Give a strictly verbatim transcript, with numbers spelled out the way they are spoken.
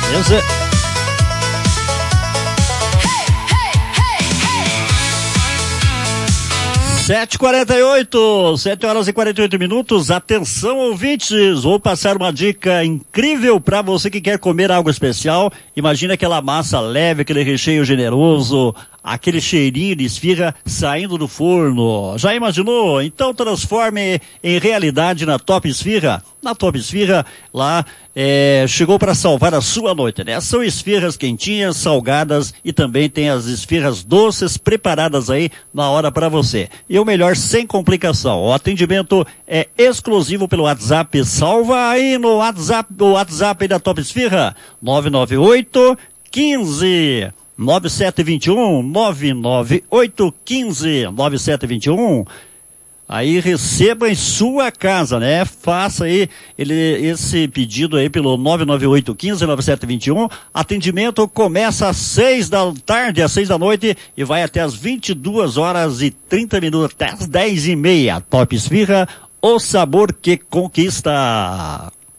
Beleza? sete e quarenta e oito, sete horas e quarenta e oito minutos. Atenção, ouvintes, vou passar uma dica incrível para você que quer comer algo especial. Imagina aquela massa leve, aquele recheio generoso, aquele cheirinho de esfirra saindo do forno. Já imaginou? Então transforme em realidade na Top Esfirra. Na Top Esfirra, lá é, chegou para salvar a sua noite, né? São esfirras quentinhas, salgadas e também tem as esfirras doces preparadas aí na hora para você. E o melhor, sem complicação. O atendimento é exclusivo pelo WhatsApp. Salva aí no WhatsApp, o WhatsApp aí da Top Esfirra, nove nove oito, quinze, nove sete dois um, nove nove oito, quinze, nove sete dois um. Aí receba em sua casa, né? Faça aí ele, esse pedido aí pelo nove nove oito, quinze, nove sete dois um. Atendimento começa às seis da tarde, às seis da noite e vai até às vinte e duas horas e trinta minutos, até às dez e meia. Top Esfirra, o sabor que conquista.